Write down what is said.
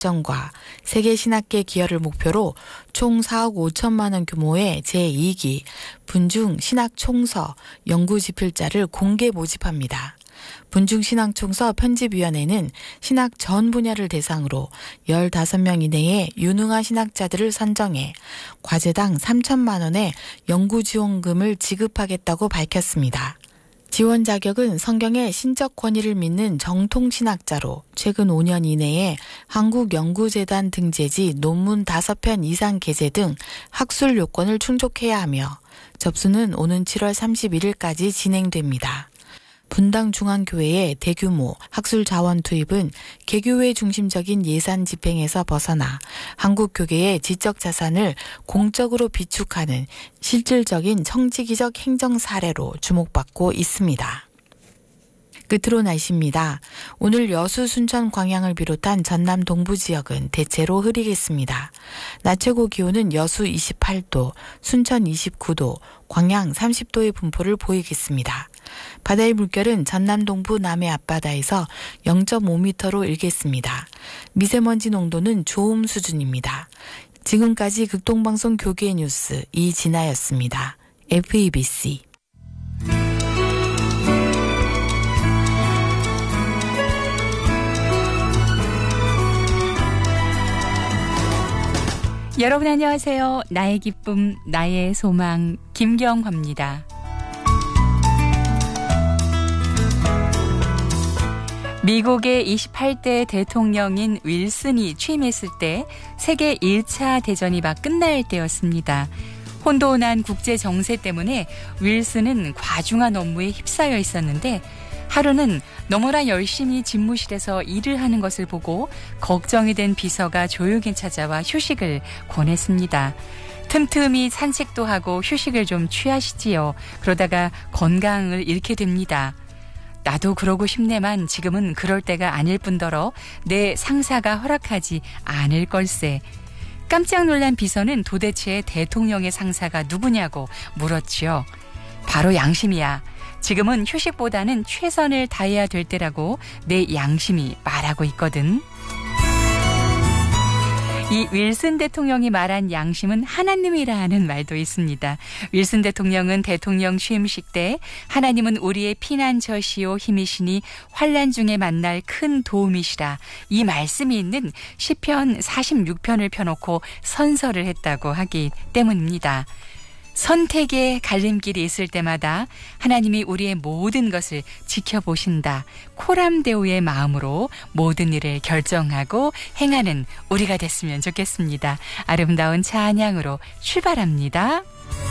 발전과 세계 신학계 기여를 목표로 총 4억 5천만 원 규모의 제2기 분중 신학총서 연구지필자를 공개 모집합니다. 분중 신학총서 편집위원회는 신학 전 분야를 대상으로 15명 이내의 유능한 신학자들을 선정해 과제당 3천만 원의 연구지원금을 지급하겠다고 밝혔습니다. 지원 자격은 성경의 신적 권위를 믿는 정통신학자로 최근 5년 이내에 한국연구재단 등재지 논문 5편 이상 게재 등 학술 요건을 충족해야 하며 접수는 오는 7월 31일까지 진행됩니다. 분당 중앙교회의 대규모 학술 자원 투입은 개교회 중심적인 예산 집행에서 벗어나 한국 교계의 지적 자산을 공적으로 비축하는 실질적인 청지기적 행정 사례로 주목받고 있습니다. 끝으로 날씨입니다. 오늘 여수, 순천, 광양을 비롯한 전남 동부 지역은 대체로 흐리겠습니다. 낮 최고 기온은 여수 28도, 순천 29도, 광양 30도의 분포를 보이겠습니다. 바다의 물결은 전남 동부 남해 앞바다에서 0.5m로 일겠습니다. 미세먼지 농도는 좋음 수준입니다. 지금까지 극동방송 교계 뉴스 이진아였습니다. FEBC 여러분 안녕하세요. 나의 기쁨, 나의 소망 김경화입니다. 미국의 28대 대통령인 윌슨이 취임했을 때 세계 1차 대전이 막 끝날 때였습니다. 혼돈한 국제 정세 때문에 윌슨은 과중한 업무에 휩싸여 있었는데 하루는 너무나 열심히 집무실에서 일을 하는 것을 보고 걱정이 된 비서가 조용히 찾아와 휴식을 권했습니다. 틈틈이 산책도 하고 휴식을 좀 취하시지요. 그러다가 건강을 잃게 됩니다. 나도 그러고 싶네만 지금은 그럴 때가 아닐 뿐더러 내 상사가 허락하지 않을 걸세. 깜짝 놀란 비서는 도대체 대통령의 상사가 누구냐고 물었지요. 바로 양심이야. 지금은 휴식보다는 최선을 다해야 될 때라고 내 양심이 말하고 있거든. 이 윌슨 대통령이 말한 양심은 하나님이라는 말도 있습니다. 윌슨 대통령은 대통령 취임식 때 하나님은 우리의 피난처시오 힘이시니 환난 중에 만날 큰 도움이시라 이 말씀이 있는 시편 46편을 펴놓고 선서를 했다고 하기 때문입니다. 선택의 갈림길이 있을 때마다 하나님이 우리의 모든 것을 지켜보신다. 코람데오의 마음으로 모든 일을 결정하고 행하는 우리가 됐으면 좋겠습니다. 아름다운 찬양으로 출발합니다.